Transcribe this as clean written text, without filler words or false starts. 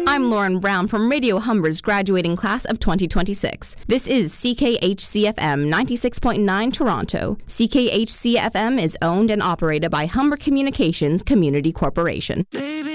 I'm Lauren Brown from Radio Humber's graduating class of 2026. This is CKHC-FM 96.9 Toronto. CKHC-FM is owned and operated by Humber Communications Community Corporation. Baby.